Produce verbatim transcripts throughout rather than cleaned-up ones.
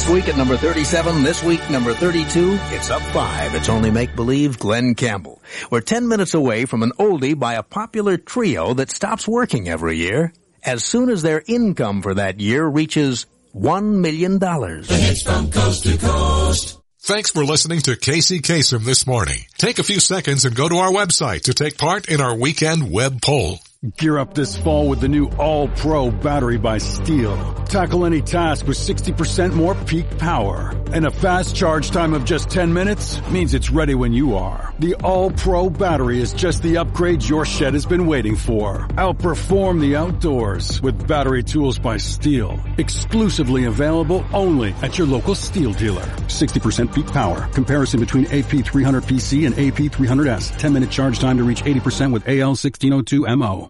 Last week at number thirty-seven, this week number thirty-two, it's up five. It's only make-believe Glenn Campbell. We're ten minutes away from an oldie by a popular trio that stops working every year as soon as their income for that year reaches one million dollars. The hits from coast to coast. Thanks for listening to Casey Kasem this morning. Take a few seconds and go to our website to take part in our weekend web poll. Gear up this fall with the new All-Pro battery by Steel. Tackle any task with sixty percent more peak power. And a fast charge time of just ten minutes means it's ready when you are. The All-Pro battery is just the upgrade your shed has been waiting for. Outperform the outdoors with battery tools by Steel. Exclusively available only at your local Steel dealer. sixty percent peak power. Comparison between A P three hundred P C and A P three hundred S. ten minute charge time to reach eighty percent with A L sixteen oh two M O.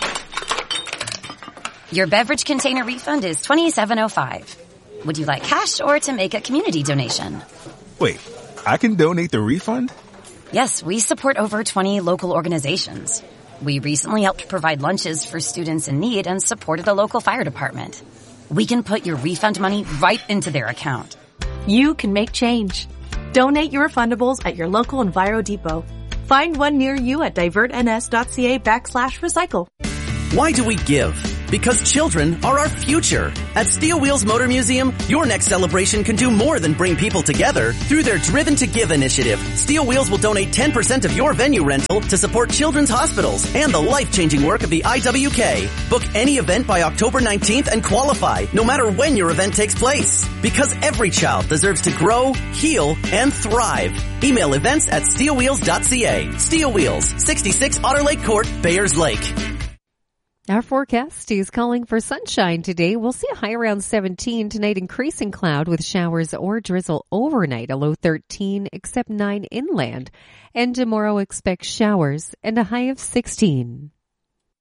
Your beverage container refund is twenty-seven oh five. Would you like cash or to make a community donation? Wait, I can donate the refund? Yes, we support over twenty local organizations. We recently helped provide lunches for students in need and supported a local fire department. We can put your refund money right into their account. You can make change. Donate your refundables at your local Enviro Depot. Find one near you at divertns.ca backslash recycle. Why do we give? Because children are our future. At Steel Wheels Motor Museum, your next celebration can do more than bring people together. Through their Driven to Give initiative, Steel Wheels will donate ten percent of your venue rental to support children's hospitals and the life-changing work of the I W K. Book any event by October nineteenth and qualify, no matter when your event takes place. Because every child deserves to grow, heal, and thrive. Email events at steel wheels dot c a. Steel Wheels, sixty-six Otter Lake Court, Bayers Lake. Our forecast is calling for sunshine today. We'll see a high around seventeen tonight, increasing cloud with showers or drizzle overnight, a low thirteen, except nine inland. And tomorrow expect showers and a high of sixteen.